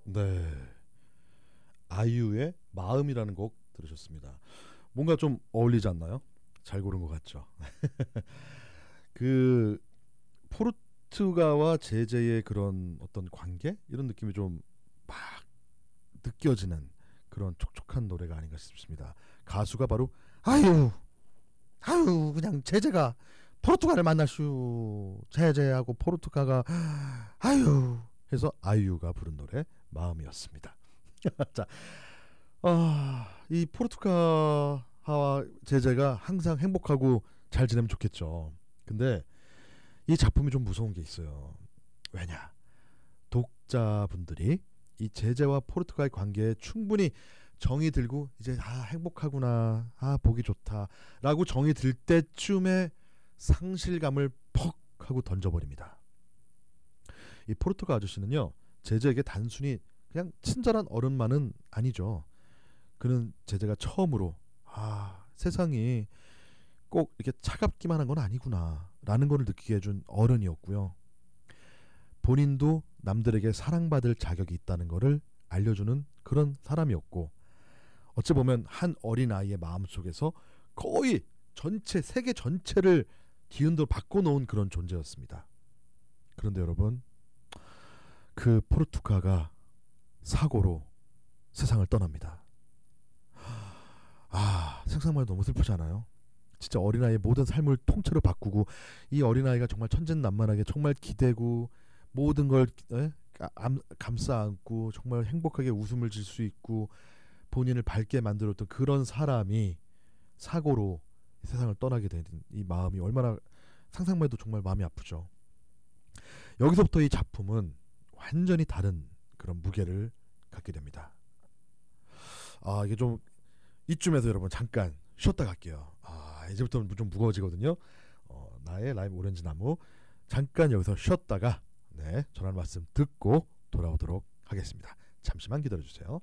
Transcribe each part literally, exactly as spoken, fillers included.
네, 아이유의 마음이라는 곡 들으셨습니다. 뭔가 좀 어울리지 않나요? 잘 고른 것 같죠. 그 포르투가와 제제의 그런 어떤 관계 이런 느낌이 좀 막 느껴지는 그런 촉촉한 노래가 아닌가 싶습니다. 가수가 바로 아유 아유 그냥 제제가 포르투갈을 만나슈, 제제하고 포르투가가 아유 해서 아이유가 부른 노래 마음이었습니다. 자, 아, 이 포르투가와 제제가 항상 행복하고 잘 지내면 좋겠죠. 근데 이 작품이 좀 무서운 게 있어요. 왜냐? 독자분들이 이 제제와 포르투가의 관계에 충분히 정이 들고 이제 아 행복하구나, 아 보기 좋다라고 정이 들 때쯤에 상실감을 퍽 하고 던져버립니다. 이 포르투가 아저씨는요, 제제에게 단순히 그냥 친절한 어른만은 아니죠. 그는 제제가 처음으로 아 세상이 꼭 이렇게 차갑기만 한 건 아니구나 라는 걸 느끼게 해준 어른이었고요. 본인도 남들에게 사랑받을 자격이 있다는 것을 알려주는 그런 사람이었고, 어찌 보면 한 어린아이의 마음속에서 거의 전체 세계 전체를 기운도 바꿔놓은 그런 존재였습니다. 그런데 여러분, 그 포르투가가 사고로 세상을 떠납니다. 아, 상상만 해도 너무 슬프지 않아요? 진짜 어린아이의 모든 삶을 통째로 바꾸고, 이 어린아이가 정말 천진난만하게 정말 기대고 모든 걸 에? 감싸 안고 정말 행복하게 웃음을 질 수 있고 본인을 밝게 만들었던 그런 사람이 사고로 세상을 떠나게 된 이 마음이 얼마나, 상상만 해도 정말 마음이 아프죠. 여기서부터 이 작품은 완전히 다른 그런 무게를 갖게 됩니다. 아, 이게 좀 이쯤에서 여러분 잠깐 쉬었다 갈게요. 아, 이제부터는 좀 무거워지거든요. 어, 나의 라임 오렌지 나무, 잠깐 여기서 쉬었다가 네, 전할 말씀 듣고 돌아오도록 하겠습니다. 잠시만 기다려주세요.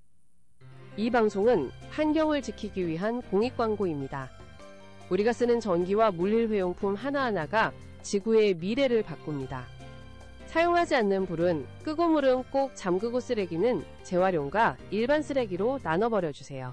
이 방송은 환경을 지키기 위한 공익광고입니다. 우리가 쓰는 전기와 물일회용품 하나하나가 지구의 미래를 바꿉니다. 사용하지 않는 불은 끄고, 물은 꼭 잠그고, 쓰레기는 재활용과 일반 쓰레기로 나눠버려주세요.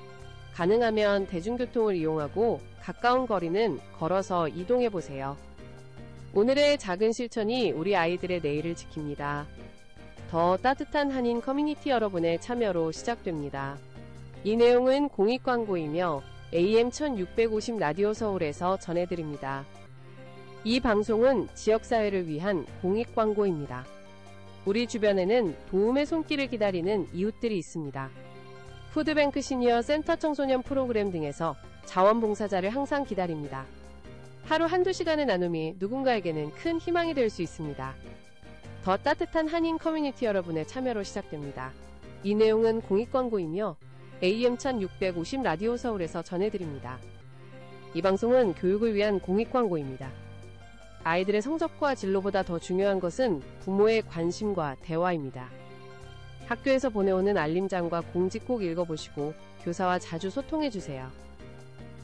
가능하면 대중교통을 이용하고 가까운 거리는 걸어서 이동해보세요. 오늘의 작은 실천이 우리 아이들의 내일을 지킵니다. 더 따뜻한 한인 커뮤니티 여러분의 참여로 시작됩니다. 이 내용은 공익광고이며 에이엠 천육백오십 라디오 서울에서 전해드립니다. 이 방송은 지역사회를 위한 공익광고입니다. 우리 주변에는 도움의 손길을 기다리는 이웃들이 있습니다. 푸드뱅크 시니어 센터 청소년 프로그램 등에서 자원봉사자를 항상 기다립니다. 하루 한두 시간의 나눔이 누군가에게는 큰 희망이 될 수 있습니다. 더 따뜻한 한인 커뮤니티 여러분의 참여로 시작됩니다. 이 내용은 공익광고이며 에이엠 천육백오십 라디오 서울에서 전해드립니다. 이 방송은 교육을 위한 공익광고입니다. 아이들의 성적과 진로보다 더 중요한 것은 부모의 관심과 대화입니다. 학교에서 보내오는 알림장과 공지 꼭 읽어보시고 교사와 자주 소통해주세요.